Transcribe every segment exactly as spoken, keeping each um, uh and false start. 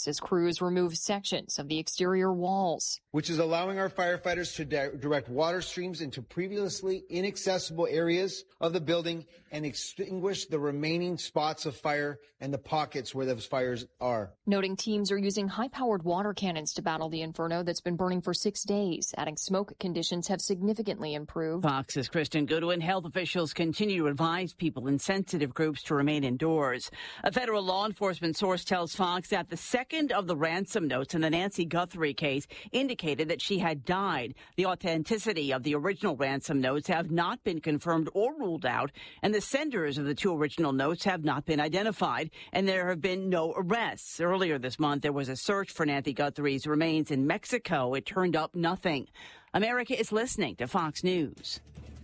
days as crews remove sections of the exterior walls, which is allowing our firefighters to di- direct water streams into previously inaccessible areas of the building and extinguish the remaining spots of fire and the pockets where those fires are. Noting teams are using high-powered water cannons to battle the inferno that's been burning for six days, adding smoke conditions have significantly improved. Fox's Kristen Goodwin. Health officials continue to advise people in sensitive groups to remain indoors. A federal law enforcement source tells Fox that the second of the ransom notes in the Nancy Guthrie case indicated that she had died. The authenticity of the original ransom notes have not been confirmed or ruled out, and the senders of the two original notes have not been identified, and there have been no arrests. Earlier this month, there was a search for Nancy Guthrie's remains in Mexico. It turned up nothing. America is listening to Fox News.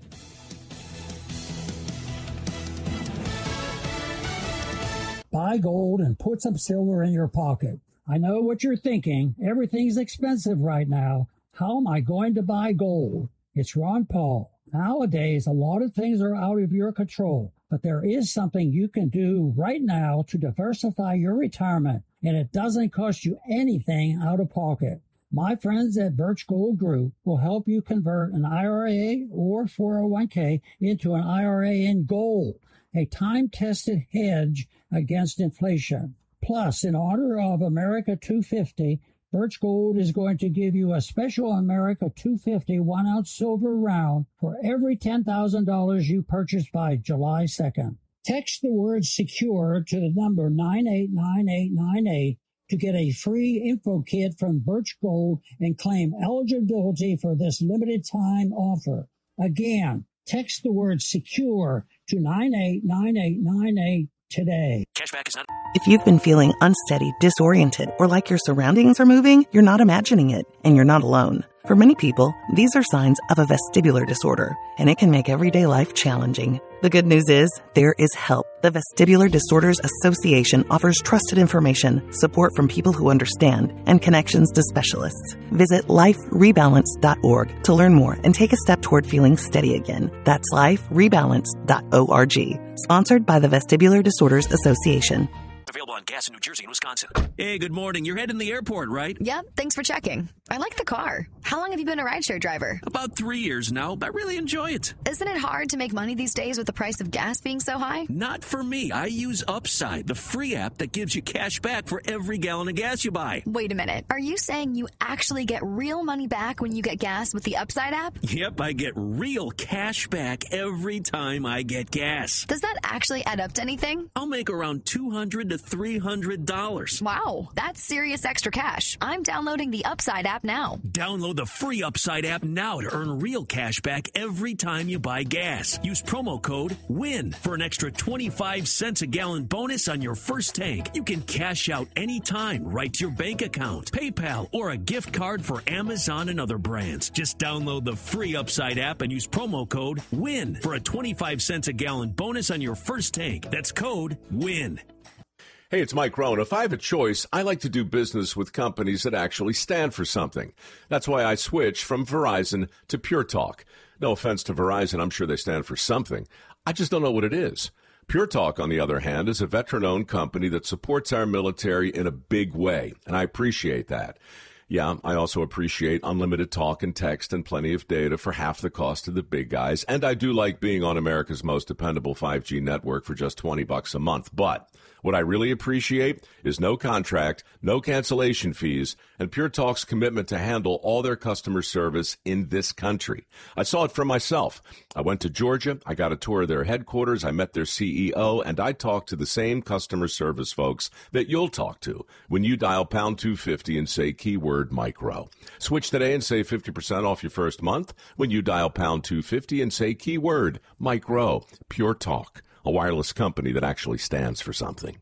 Buy gold and put some silver in your pocket. I know what you're thinking. Everything's expensive right now. How am I going to buy gold? It's Ron Paul. Nowadays, a lot of things are out of your control, but there is something you can do right now to diversify your retirement, and it doesn't cost you anything out of pocket. My friends at Birch Gold Group will help you convert an I R A or four oh one k into an I R A in gold, a time-tested hedge against inflation. Plus, in honor of America two fifty, Birch Gold is going to give you a special America two fifty one-ounce silver round for every ten thousand dollars you purchase by July second. Text the word SECURE to the number nine eight nine eight nine eight to get a free info kit from Birch Gold and claim eligibility for this limited time offer. Again, text the word SECURE to nine eight nine eight nine eight today. Cashback is not... If you've been feeling unsteady, disoriented, or like your surroundings are moving, you're not imagining it, and you're not alone. For many people, these are signs of a vestibular disorder, and it can make everyday life challenging. The good news is, there is help. The Vestibular Disorders Association offers trusted information, support from people who understand, and connections to specialists. Visit life rebalance dot org to learn more and take a step toward feeling steady again. That's life rebalance dot org. Sponsored by the Vestibular Disorders Association. Available on gas in New Jersey and Wisconsin. Hey, good morning. You're heading to the airport, right? Yep, thanks for checking. I like the car. How long have you been a rideshare driver? About three years now, but I really enjoy it. Isn't it hard to make money these days with the price of gas being so high? Not for me. I use Upside, the free app that gives you cash back for every gallon of gas you buy. Wait a minute. Are you saying you actually get real money back when you get gas with the Upside app? Yep, I get real cash back every time I get gas. Does that actually add up to anything? I'll make around two hundred to three hundred dollars. Wow, that's serious extra cash. I'm downloading the Upside app now. Download the free Upside app now to earn real cash back every time you buy gas. Use promo code WIN for an extra twenty-five cents a gallon bonus on your first tank. You can cash out anytime right to your bank account, PayPal, or a gift card for Amazon and other brands. Just download the free Upside app and use promo code WIN for a twenty-five cents a gallon bonus on your first tank. That's code WIN. Hey, it's Mike Rohn. If I have a choice, I like to do business with companies that actually stand for something. That's why I switched from Verizon to Pure Talk. No offense to Verizon, I'm sure they stand for something. I just don't know what it is. Pure Talk, on the other hand, is a veteran-owned company that supports our military in a big way, and I appreciate that. Yeah, I also appreciate unlimited talk and text and plenty of data for half the cost of the big guys, and I do like being on America's most dependable five G network for just twenty bucks a month, but what I really appreciate is no contract, no cancellation fees, and Pure Talk's commitment to handle all their customer service in this country. I saw it for myself. I went to Georgia, I got a tour of their headquarters, I met their C E O, and I talked to the same customer service folks that you'll talk to when you dial pound two fifty and say keyword micro. Switch today and save fifty percent off your first month when you dial pound two fifty and say keyword micro. Pure Talk, a wireless company that actually stands for something.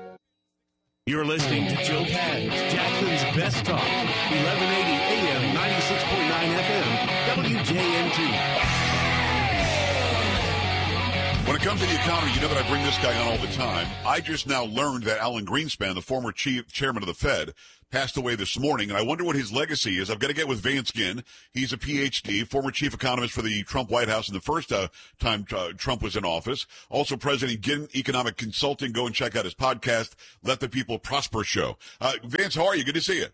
You're listening to Joe Pags, Jackson's Best Talk, eleven eighty A M, ninety-six point nine F M, W J N T. When it comes to the economy, you know that I bring this guy on all the time. I just now learned that Alan Greenspan, the former chief chairman of the Fed, passed away this morning, and I wonder what his legacy is. I've got to get with Vance Ginn. He's a P H D, former chief economist for the Trump White House in the first uh, time uh, Trump was in office. Also President Ginn Economic Consulting. Go and check out his podcast, Let the People Prosper Show. Uh, Vance, how are you? Good to see you.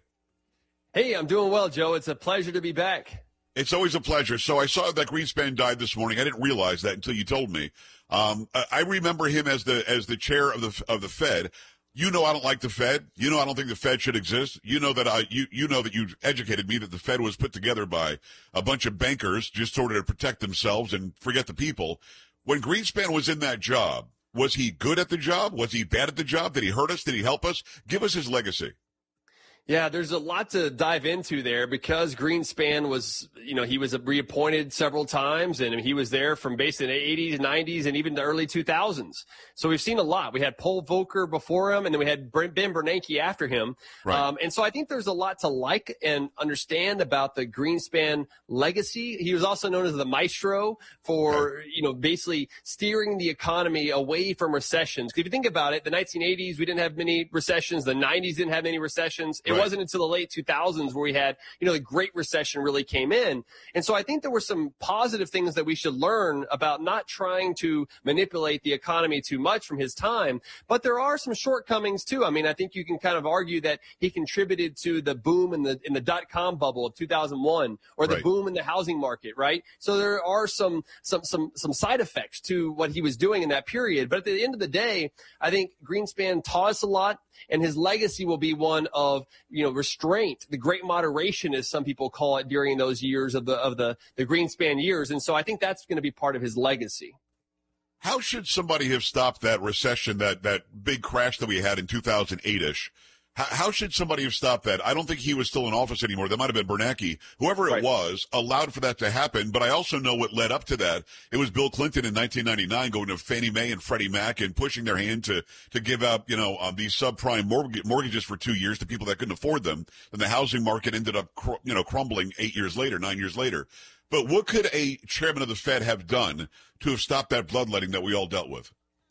Hey, I'm doing well, Joe. It's a pleasure to be back. It's always a pleasure. So I saw that Greenspan died this morning. I didn't realize that until you told me. Um, I remember him as the as the chair of the of the Fed. You know I don't like the Fed. You know I don't think the Fed should exist. You know that I you you know that you educated me that the Fed was put together by a bunch of bankers just sort of to protect themselves and forget the people. When Greenspan was in that job, was he good at the job? Was he bad at the job? Did he hurt us? Did he help us? Give us his legacy. Yeah, there's a lot to dive into there because Greenspan was, you know, he was reappointed several times and he was there from basically the eighties, nineties, and even the early two thousands. So we've seen a lot. We had Paul Volcker before him, and then we had Ben Bernanke after him. Right. Um, and so I think there's a lot to like and understand about the Greenspan legacy. He was also known as the maestro for, right. you know, basically steering the economy away from recessions. Because if you think about it, the nineteen eighties, we didn't have many recessions. The nineties didn't have many recessions. It It wasn't until the late two thousands where we had, you know, the Great Recession really came in. And so I think there were some positive things that we should learn about not trying to manipulate the economy too much from his time. But there are some shortcomings, too. I mean, I think you can kind of argue that he contributed to the boom in the in the dot-com bubble of two thousand one or the right. boom in the housing market, right? So there are some, some, some, some side effects to what he was doing in that period. But at the end of the day, I think Greenspan taught us a lot. And his legacy will be one of, you know, restraint, the great moderation, as some people call it, during those years of the of the, the Greenspan years. And so I think that's going to be part of his legacy. How should somebody have stopped that recession, that, that big crash that we had in two thousand eight-ish? How, how should somebody have stopped that? I don't think he was still in office anymore. That might have been Bernanke. Whoever it right. was allowed for that to happen. But I also know what led up to that. It was Bill Clinton in nineteen ninety-nine going to Fannie Mae and Freddie Mac and pushing their hand to, to give out, you know, um, these subprime mortgage, mortgages for two years to people that couldn't afford them. And the housing market ended up, cr- you know, crumbling eight years later, nine years later. But what could a chairman of the Fed have done to have stopped that bloodletting that we all dealt with?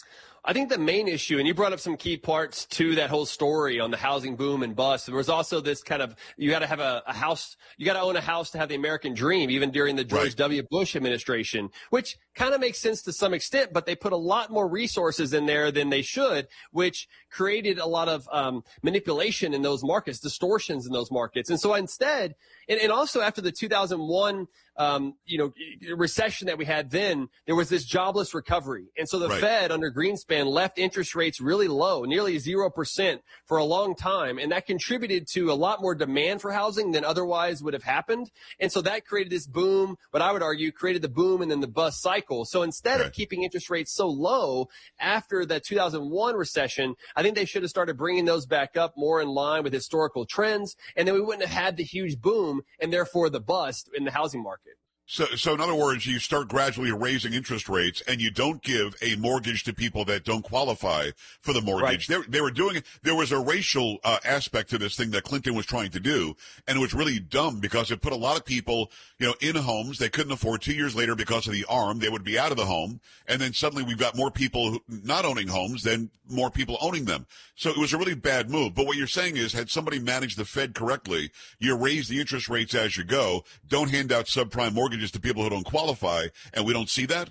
I think the main issue, and you brought up some key parts to that whole story on the housing boom and bust. There was also this kind of, you got to have a, a house, you got to own a house to have the American dream, even during the George right. W. Bush administration, which kind of makes sense to some extent, but they put a lot more resources in there than they should, which created a lot of um, manipulation in those markets, distortions in those markets. And so instead, and, and also after the two thousand one um, you know, recession that we had then, there was this jobless recovery. And so the right. Fed under Greenspan left interest rates really low, nearly zero percent for a long time. And that contributed to a lot more demand for housing than otherwise would have happened. And so that created this boom, what I would argue created the boom and then the bust cycle. So instead right. of keeping interest rates so low after the two thousand one recession, I think they should have started bringing those back up more in line with historical trends. And then we wouldn't have had the huge boom and therefore the bust in the housing market. So, so in other words, you start gradually raising interest rates, and you don't give a mortgage to people that don't qualify for the mortgage. Right. They, they were doing it. There was a racial uh, aspect to this thing that Clinton was trying to do, and it was really dumb because it put a lot of people, you know, in homes they couldn't afford. Two years later, because of the arm, they would be out of the home, and then suddenly we've got more people who, not owning homes than more people owning them. So it was a really bad move. But what you're saying is, had somebody managed the Fed correctly, you raise the interest rates as you go. Don't hand out subprime mortgages to people who don't qualify, and we don't see that?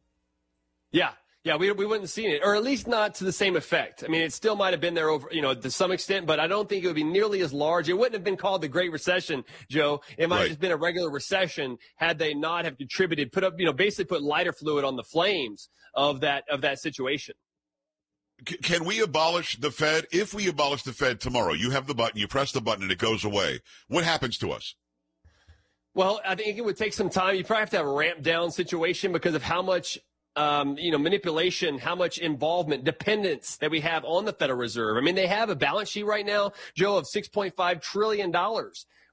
Yeah. Yeah, we we wouldn't see it, or at least not to the same effect. I mean, it still might have been there over, you know, to some extent, but I don't think it would be nearly as large. It wouldn't have been called the Great Recession, Joe. It might right. have just been a regular recession had they not have contributed, put up, you know, basically put lighter fluid on the flames of that of that situation. Can we abolish the Fed? If we abolish the Fed tomorrow, you have the button, you press the button, and it goes away. What happens to us? Well, I think it would take some time. You probably have to have a ramp down situation because of how much, um, you know, manipulation, how much involvement, dependence that we have on the Federal Reserve. I mean, they have a balance sheet right now, Joe, of six point five trillion dollars.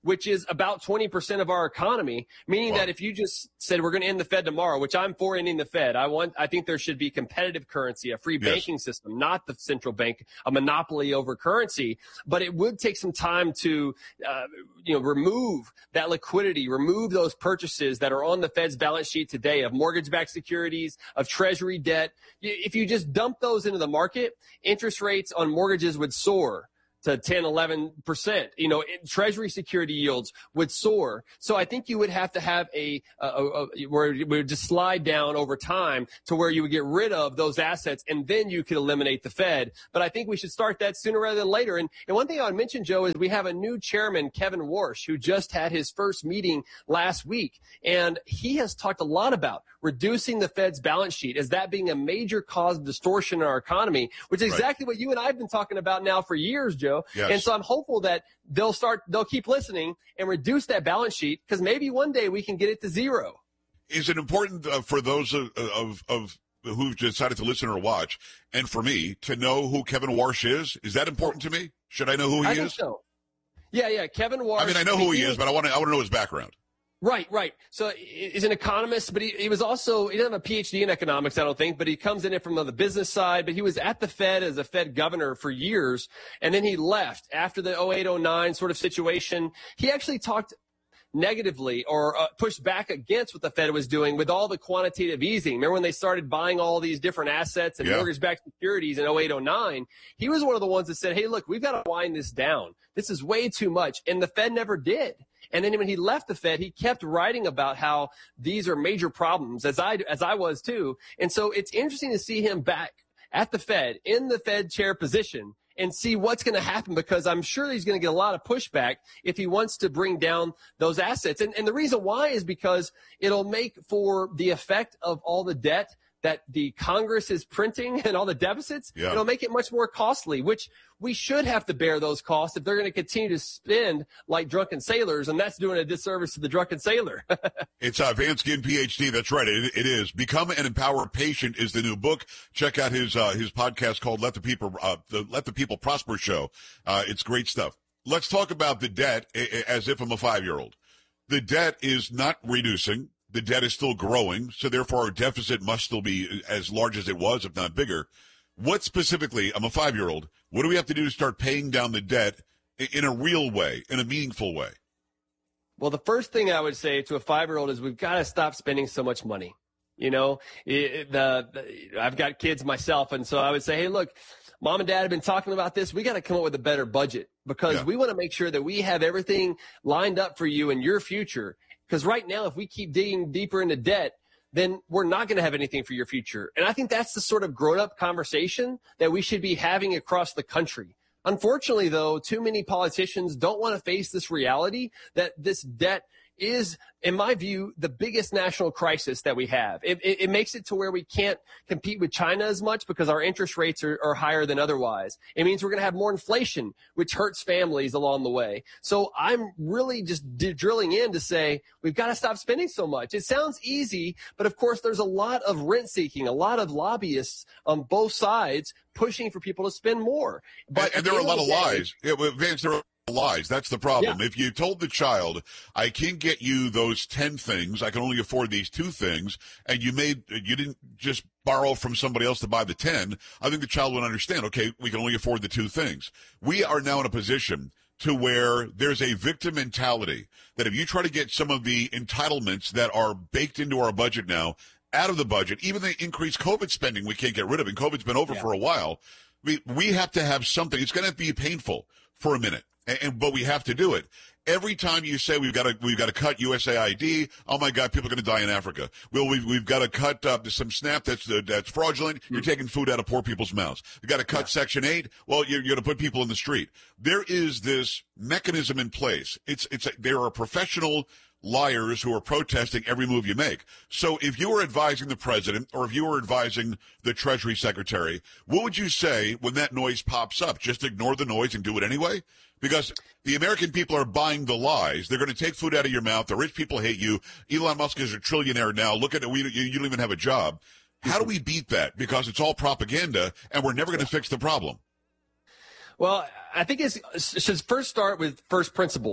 which is about twenty percent of our economy, meaning wow. that if you just said we're going to end the Fed tomorrow, which I'm for ending the Fed, I want, I think there should be competitive currency, a free yes. banking system, not the central bank, a monopoly over currency. But it would take some time to, uh, you know, remove that liquidity, remove those purchases that are on the Fed's balance sheet today of mortgage-backed securities, of treasury debt. If you just dump those into the market, interest rates on mortgages would soar to ten, eleven percent. You know, treasury security yields would soar. So I think you would have to have a, a, a, a where it would just slide down over time to where you would get rid of those assets, and then you could eliminate the Fed. But I think we should start that sooner rather than later. And, and one thing I would mention, Joe, is we have a new chairman, Kevin Warsh, who just had his first meeting last week. And he has talked a lot about reducing the Fed's balance sheet as that being a major cause of distortion in our economy, which is exactly right. what you and I have been talking about now for years, Joe. Yes. And so I'm hopeful that they'll start, they'll keep listening and reduce that balance sheet, because maybe one day we can get it to zero. Is it important uh, for those of, of, of who've decided to listen or watch, and for me to know who Kevin Warsh is? Is that important to me? Should I know who he I is? think so. Yeah, yeah. Kevin Warsh. I mean, I know who he is, but I want to, I want to know his background. Right, right. So he's an economist, but he, he was also, he doesn't have a P H D in economics, I don't think, but he comes in it from the business side. But he was at the Fed as a Fed governor for years, and then he left after the oh eight oh nine sort of situation. He actually talked negatively or uh, pushed back against what the Fed was doing with all the quantitative easing. Remember when they started buying all these different assets and yeah. mortgage-backed securities in oh eight oh nine? He was one of the ones that said, hey, look, we've got to wind this down. This is way too much. And the Fed never did. And then when he left the Fed, he kept writing about how these are major problems, as I, as I was too. And so it's interesting to see him back at the Fed, in the Fed chair position, and see what's going to happen, because I'm sure he's going to get a lot of pushback if he wants to bring down those assets. And, and the reason why is because it'll make for the effect of all the debt that the Congress is printing and all the deficits, yeah. it'll make it much more costly, which we should have to bear those costs if they're going to continue to spend like drunken sailors, and that's doing a disservice to the drunken sailor. It's uh, Vance Ginn, P H D. That's right. It, it is. Become an Empowered Patient is the new book. Check out his uh, his podcast called Let the People uh, the Let the People Prosper Show. Uh, it's great stuff. Let's talk about the debt as if I'm a five-year-old. The debt is not reducing. The debt is still growing, so therefore our deficit must still be as large as it was, if not bigger. What specifically, I'm a five-year-old, what do we have to do to start paying down the debt in a real way, in a meaningful way? Well, the first thing I would say to a five-year-old is we've got to stop spending so much money. You know, it, the, the I've got kids myself, and so I would say, hey, look, Mom and Dad have been talking about this. We got to come up with a better budget, because yeah. we want to make sure that we have everything lined up for you in your future. Because right now, if we keep digging deeper into debt, then we're not going to have anything for your future. And I think that's the sort of grown-up conversation that we should be having across the country. Unfortunately, though, too many politicians don't want to face this reality that this debt is, in my view, the biggest national crisis that we have. It, it, it makes it to where we can't compete with China as much because our interest rates are, are higher than otherwise. It means we're going to have more inflation, which hurts families along the way. So I'm really just d- drilling in to say we've got to stop spending so much. It sounds easy, but of course there's a lot of rent seeking, a lot of lobbyists on both sides pushing for people to spend more. But and, and there are a lot of day, lies. Yeah, well, Vance, there are lies. That's the problem. Yeah. If you told the child, I can't get you those ten things, I can only afford these two things, and you made, you didn't just borrow from somebody else to buy the ten, I think the child would understand, okay, we can only afford the two things. We are now in a position to where there's a victim mentality that if you try to get some of the entitlements that are baked into our budget now out of the budget, even the increased COVID spending we can't get rid of, and COVID's been over yeah. for a while, we, we have to have something. It's going to be painful for a minute. And, and but we have to do it. Every time you say we've got to we've got to cut U S A I D, oh my God, people are going to die in Africa. Well, we've we've got to cut uh, some SNAP that's uh, that's fraudulent. You're mm-hmm. taking food out of poor people's mouths. We've got to cut yeah. Section eight. Well, you're, you're going to put people in the street. There is this mechanism in place. It's it's a, there are professional liars who are protesting every move you make. So if you were advising the president or if you were advising the Treasury Secretary, what would you say when that noise pops up? Just ignore the noise and do it anyway? Because the American people are buying the lies. They're going to take food out of your mouth. The rich people hate you. Elon Musk is a trillionaire now. Look at it. We, you, you don't even have a job. How do we beat that? Because it's all propaganda, and we're never going to fix the problem. Well, I think it's, it should first start with first principles.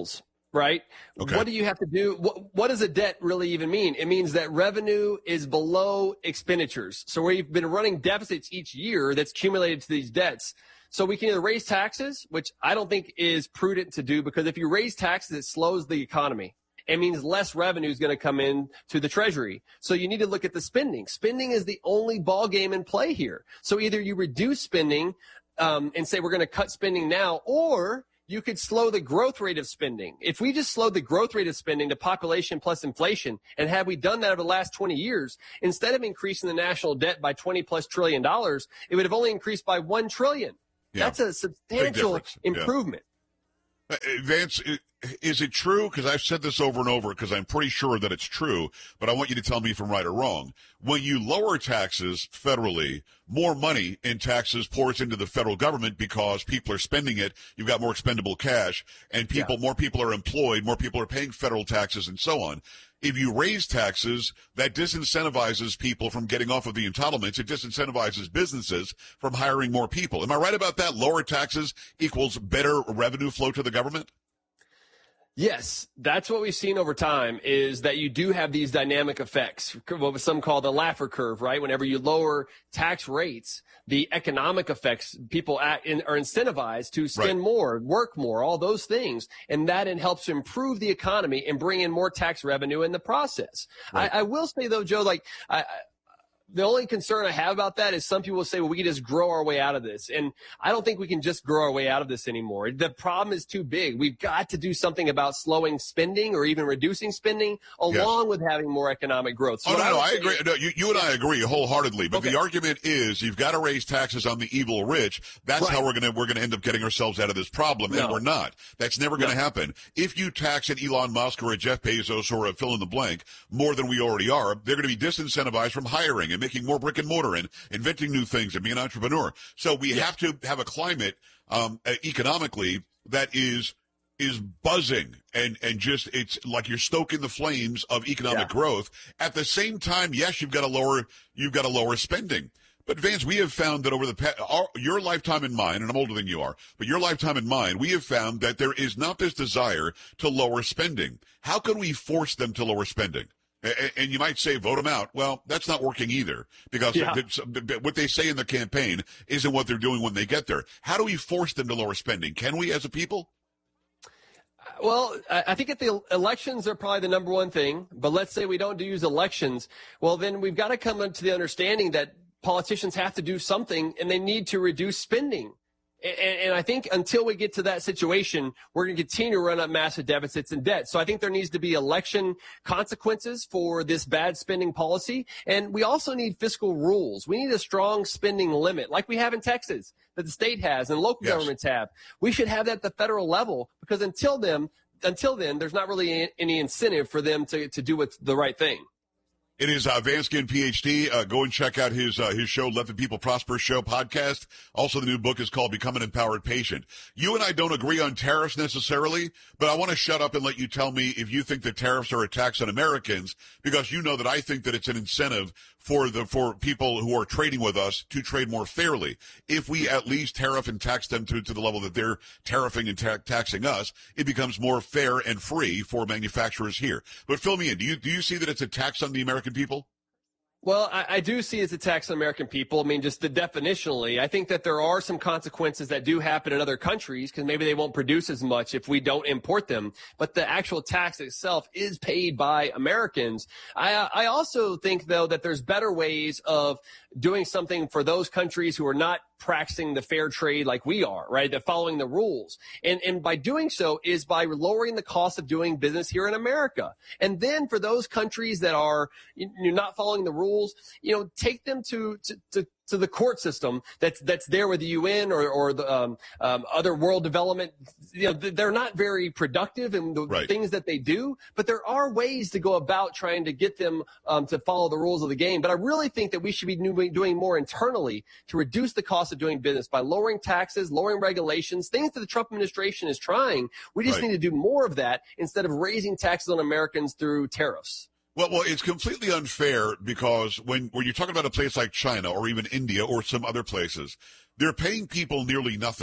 right? Okay. What do you have to do? What, what does a debt really even mean? It means that revenue is below expenditures. So we've been running deficits each year that's accumulated to these debts. So we can either raise taxes, which I don't think is prudent to do, because if you raise taxes, it slows the economy. It means less revenue is going to come in to the Treasury. So you need to look at the spending. Spending is the only ball game in play here. So either you reduce spending um, and say we're going to cut spending now, or you could slow the growth rate of spending. If we just slowed the growth rate of spending to population plus inflation, and had we done that over the last twenty years, instead of increasing the national debt by twenty plus trillion dollars, it would have only increased by one trillion. Yeah. That's a substantial improvement. Yeah. Uh, Vance, is it true? Because I've said this over and over because I'm pretty sure that it's true, but I want you to tell me if I'm right or wrong. When you lower taxes federally, more money in taxes pours into the federal government because people are spending it. You've got more expendable cash, and people, yeah. more people are employed, more people are paying federal taxes, and so on. If you raise taxes, that disincentivizes people from getting off of the entitlements. It disincentivizes businesses from hiring more people. Am I right about that? Lower taxes equals better revenue flow to the government? Yes, that's what we've seen over time, is that you do have these dynamic effects, what some call the Laffer curve, right? Whenever you lower tax rates, the economic effects, people act in, are incentivized to spend right. more, work more, all those things. And that it helps to improve the economy and bring in more tax revenue in the process. Right. I, I will say, though, Joe, like I, I the only concern I have about that is some people will say, well, we can just grow our way out of this. And I don't think we can just grow our way out of this anymore. The problem is too big. We've got to do something about slowing spending or even reducing spending along yes. with having more economic growth. So oh, no, I no, I agree. No, you, you and I agree wholeheartedly. But okay. the argument is you've got to raise taxes on the evil rich. That's right. how we're going to we're going to end up getting ourselves out of this problem. No. And we're not. That's never going to no. happen. If you tax an Elon Musk or a Jeff Bezos or a fill in the blank more than we already are, they're going to be disincentivized from hiring and making more brick and mortar and inventing new things and being an entrepreneur. So we yeah. have to have a climate um, economically that is is buzzing and, and just it's like you're stoking the flames of economic yeah. growth. At the same time, yes, you've got to lower you've got to lower spending. But Vance, we have found that over the past, our, your lifetime and mine, and I'm older than you are, but your lifetime and mine, we have found that there is not this desire to lower spending. How can we force them to lower spending? And you might say, vote them out. Well, that's not working either, because yeah. what they say in the campaign isn't what they're doing when they get there. How do we force them to lower spending? Can we as a people? Well, I think at the elections are probably the number one thing. But let's say we don't use elections. Well, then we've got to come to the understanding that politicians have to do something, and they need to reduce spending. And, and I think until we get to that situation, we're going to continue to run up massive deficits and debt. So I think there needs to be election consequences for this bad spending policy. And we also need fiscal rules. We need a strong spending limit like we have in Texas, that the state has and local yes. governments have. We should have that at the federal level, because until then, until then, there's not really any incentive for them to, to do what's the right thing. It is uh, Vance Ginn, P H D. Uh, go and check out his uh, his show, Let the People Prosper Show podcast. Also, the new book is called Become an Empowered Patient. You and I don't agree on tariffs necessarily, but I want to shut up and let you tell me if you think that tariffs are a tax on Americans, because you know that I think that it's an incentive for the for people who are trading with us to trade more fairly. If we at least tariff and tax them to, to the level that they're tariffing and ta- taxing us, it becomes more fair and free for manufacturers here. But fill me in. Do you do you see that it's a tax on the American people? Well, I, I do see it's a tax on American people. I mean, just the definitionally, I think that there are some consequences that do happen in other countries, because maybe they won't produce as much if we don't import them. But the actual tax itself is paid by Americans. I, I also think, though, that there's better ways of doing something for those countries who are not practicing the fair trade like we are, right? They're following the rules. And, and by doing so is by lowering the cost of doing business here in America. And then for those countries that are you're not following the rules, you know, take them to, to, to to the court system that's that's there with the U N or or the um, um, other world development. You know, they're not very productive in the right. things that they do, but there are ways to go about trying to get them um, to follow the rules of the game. But I really think that we should be doing more internally to reduce the cost of doing business by lowering taxes, lowering regulations, things that the Trump administration is trying. We just right. need to do more of that instead of raising taxes on Americans through tariffs. Well, well, it's completely unfair, because when, when you're talking about a place like China or even India or some other places, they're paying people nearly nothing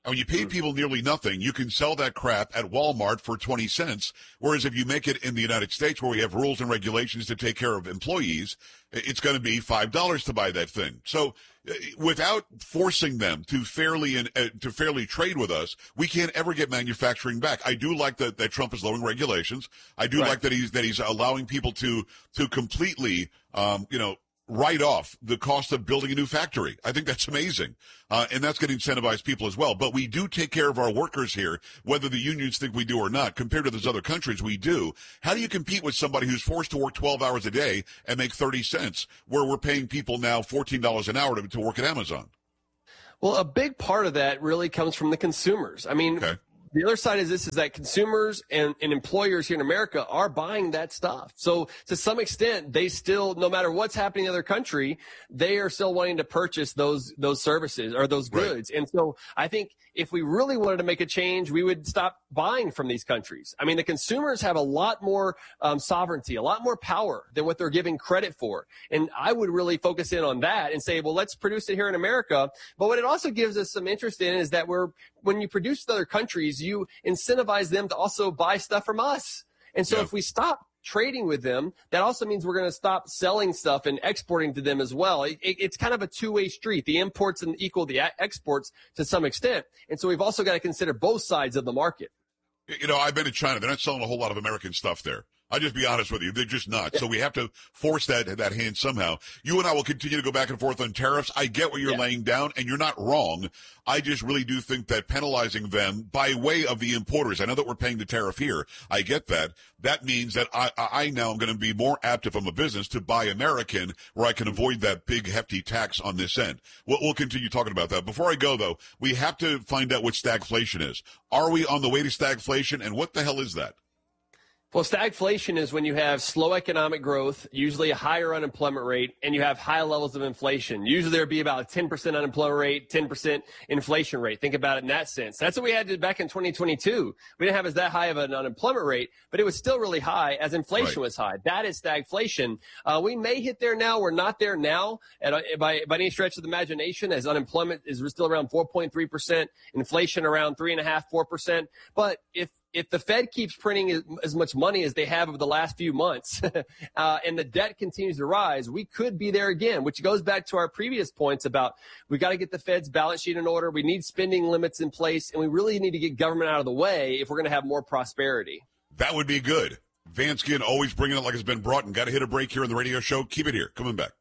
When you pay people nearly nothing, you can sell that crap at Walmart for twenty cents. Whereas if you make it in the United States, where we have rules and regulations to take care of employees, it's going to be five dollars to buy that thing. So uh, without forcing them to fairly in, uh, to fairly trade with us, we can't ever get manufacturing back. I do like that, that Trump is lowering regulations. I do right. like that he's that he's allowing people to to completely, um, you know, write off the cost of building a new factory. I think that's amazing. Uh, and that's going to incentivize people as well. But we do take care of our workers here, whether the unions think we do or not. Compared to those other countries, we do. How do you compete with somebody who's forced to work twelve hours a day and make thirty cents, where we're paying people now fourteen dollars an hour to, to work at Amazon? Well, a big part of that really comes from the consumers. I mean, okay. The other side is this, is that consumers and, and employers here in America are buying that stuff. So to some extent, they still, no matter what's happening in other country, they are still wanting to purchase those, those services or those goods. Right. And so I think if we really wanted to make a change, we would stop buying from these countries. I mean, the consumers have a lot more um, sovereignty, a lot more power than what they're giving credit for. And I would really focus in on that and say, well, let's produce it here in America. But what it also gives us some interest in is that we're, when you produce in other countries, you incentivize them to also buy stuff from us. And so yeah. if we stop trading with them, that also means we're going to stop selling stuff and exporting to them as well. It, it, it's kind of a two-way street. The imports and equal the exports to some extent. And so we've also got to consider both sides of the market. You know, I've been to China. They're not selling a whole lot of American stuff there. I'll just be honest with you. They're just not. Yeah. So we have to force that that hand somehow. You and I will continue to go back and forth on tariffs. I get what you're yeah. laying down, and you're not wrong. I just really do think that penalizing them by way of the importers, I know that we're paying the tariff here. I get that. That means that I, I now am going to be more apt, if I'm a business, to buy American, where I can avoid that big, hefty tax on this end. We'll, we'll continue talking about that. Before I go, though, we have to find out what stagflation is. Are we on the way to stagflation, and what the hell is that? Well, stagflation is when you have slow economic growth, usually a higher unemployment rate, and you have high levels of inflation. Usually there'd be about a ten percent unemployment rate, ten percent inflation rate. Think about it in that sense. That's what we had back in twenty twenty-two. We didn't have as that high of an unemployment rate, but it was still really high as inflation right. was high. That is stagflation. Uh, we may hit there now. We're not there now at, by, by any stretch of the imagination, as unemployment is still around four point three percent, inflation around three point five, four percent. But if If the Fed keeps printing as, as much money as they have over the last few months, uh, and the debt continues to rise, we could be there again, which goes back to our previous points about we got to get the Fed's balance sheet in order. We need spending limits in place, and we really need to get government out of the way if we're going to have more prosperity. That would be good. Vanskin always bringing it like it's been brought, and got to hit a break here on the radio show. Keep it here. Coming back.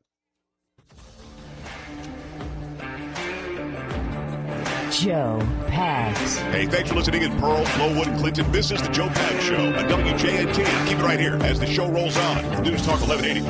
Joe Pags. Hey, thanks for listening in Pearl, Flowood, and Clinton. This is the Joe Pags Show on W J N T. Keep it right here as the show rolls on. News Talk eleven eighty.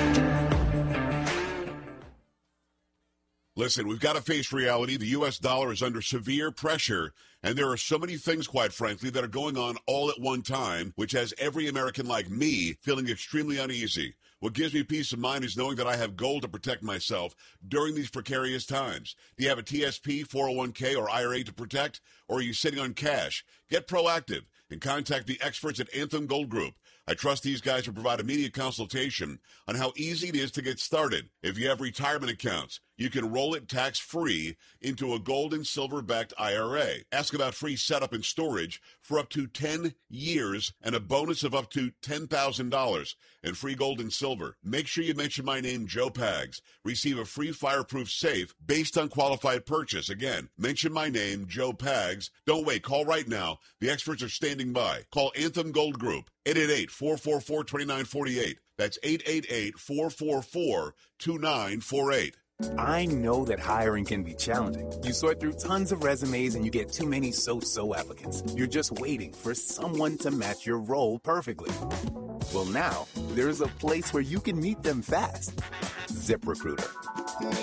Listen, we've got to face reality. The U S dollar is under severe pressure, and there are so many things, quite frankly, that are going on all at one time, which has every American like me feeling extremely uneasy. What gives me peace of mind is knowing that I have gold to protect myself during these precarious times. Do you have a T S P, four oh one k, or I R A to protect, or are you sitting on cash? Get proactive and contact the experts at Anthem Gold Group. I trust these guys to provide immediate consultation on how easy it is to get started. If you have retirement accounts, you can roll it tax-free into a gold and silver-backed I R A. Ask about free setup and storage for up to ten years and a bonus of up to ten thousand dollars and free gold and silver. Make sure you mention my name, Joe Pags. Receive a free fireproof safe based on qualified purchase. Again, mention my name, Joe Pags. Don't wait. Call right now. The experts are standing by. Call Anthem Gold Group, eight eight eight, four four four, two nine four eight. That's eight eight eight, four four four, two nine four eight. I know that hiring can be challenging. You sort through tons of resumes and you get too many so-so applicants. You're just waiting for someone to match your role perfectly. Well, now, there's a place where you can meet them fast. ZipRecruiter.